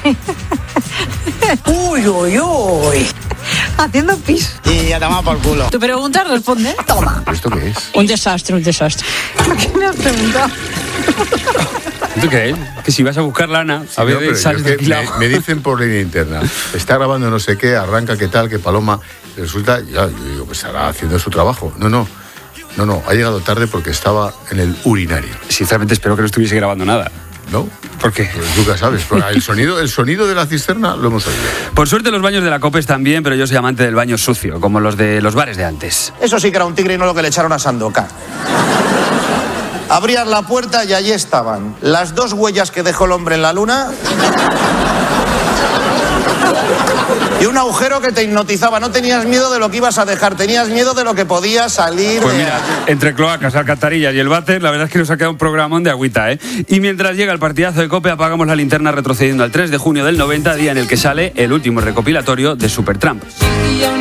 Uy. Haciendo pis. Y a tomar por culo. Tu pregunta responde. Toma. ¿Esto qué es? Un desastre. ¿A qué me has preguntado? ¿Tú qué? Que si vas a buscar lana, a ver, pero sales yo es que de aquí. me dicen por línea interna, está grabando no sé qué, arranca qué tal, qué Paloma, resulta, yo digo, pues estará haciendo su trabajo. No, ha llegado tarde porque estaba en el urinario. Sinceramente espero que no estuviese grabando nada. ¿No? ¿Por qué? Pues nunca sabes. El sonido de la cisterna lo hemos oído. Por suerte los baños de la COPE están bien, pero yo soy amante del baño sucio, como los de los bares de antes. Eso sí que era un tigre y no lo que le echaron a Sandokan. Abrías la puerta y allí estaban las 2 huellas que dejó el hombre en la luna y un agujero que te hipnotizaba. No tenías miedo de lo que ibas a dejar, tenías miedo de lo que podía salir. Pues mira, entre cloacas, alcantarillas y el váter, la verdad es que nos ha quedado un programón de agüita, ¿eh? Y mientras llega el partidazo de COPE, apagamos la linterna retrocediendo al 3 de junio del 90, día en el que sale el último recopilatorio de Supertramp.